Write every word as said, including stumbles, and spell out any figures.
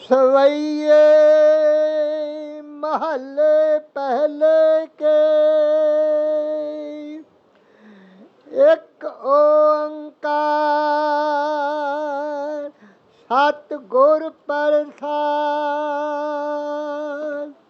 सवैये महले पहले के एक ओंकार सतगुर प्रसाद।